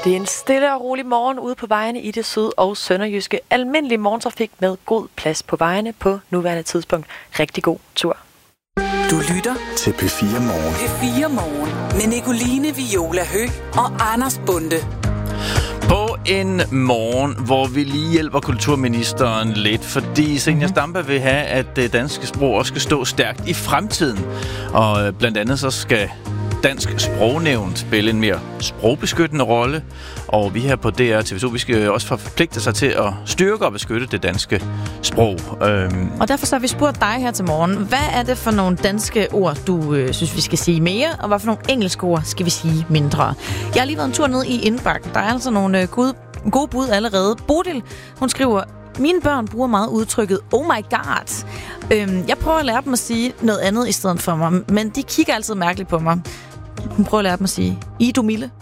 Det er en stille og rolig morgen ude på vejene i det syd- og sønderjyske. Almindelig morgentrafik med god plads på vejene på nuværende tidspunkt. Rigtig god tur. Du lytter til P4 Morgen. P4 Morgen med Nicoline Viola Høgh og Anders Bonde. På en morgen, hvor vi lige hjælper kulturministeren lidt, fordi Zenia Stampe vil have, at det danske sprog også skal stå stærkt i fremtiden. Og blandt andet så skal Dansk Sprognævn spille en mere sprogbeskyttende rolle, og vi her på DR TV2, vi skal også forpligte sig til at styrke og beskytte det danske sprog. Og derfor så har vi spurgt dig her til morgen, hvad er det for nogle danske ord, du synes, vi skal sige mere, og hvad for nogle engelske ord skal vi sige mindre? Jeg har lige været en tur ned i indbakken. Der er altså nogle gode bud allerede. Bodil, hun skriver: mine børn bruger meget udtrykket oh my god. Jeg prøver at lære dem at sige noget andet i stedet for mig, men de kigger altid mærkeligt på mig. Hun prøver at lære dem at sige I du milde.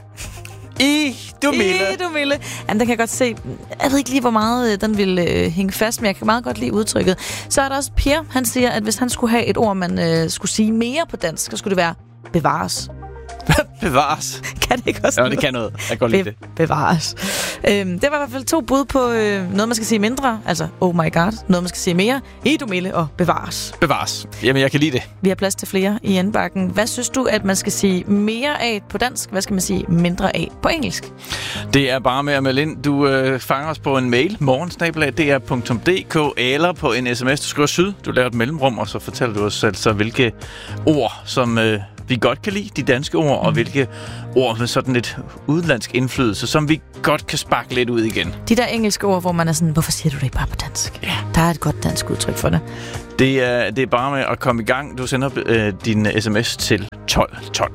I du milde. Jamen, den kan jeg godt se. Jeg ved ikke lige, hvor meget den vil hænge fast, men jeg kan meget godt lide udtrykket. Så er der også Per. Han siger, at hvis han skulle have et ord, man skulle sige mere på dansk, så skulle det være bevares. Bevares. Kan det ikke også? Ja, det kan noget. Jeg kan godt lide det. Bevares. Det var i hvert fald 2 bud på noget, man skal sige mindre. Altså, oh my god. Noget, man skal sige mere. I du milde og bevares. Bevares. Jamen, jeg kan lide det. Vi har plads til flere i indbakken. Hvad synes du, at man skal sige mere af på dansk? Hvad skal man sige mindre af på engelsk? Det er bare med at melde ind. Du fanger os på en mail, morgen@dr.dk, eller på en sms. Du skriver syd. Du laver et mellemrum, og så fortæller du os altså, hvilke ord, som vi godt kan lide, de danske ord, og hvilke ord med sådan lidt udenlandsk indflydelse, som vi godt kan sparke lidt ud igen. De der engelske ord, hvor man er sådan, hvorfor siger du det ikke bare på dansk? Ja. Der er et godt dansk udtryk for det. Det er bare med at komme i gang. Du sender din sms til 1212.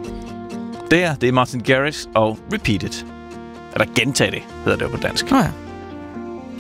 Det er Martin Garrix og Repeat It. Eller Gentag det, hedder det jo på dansk. Nå ja.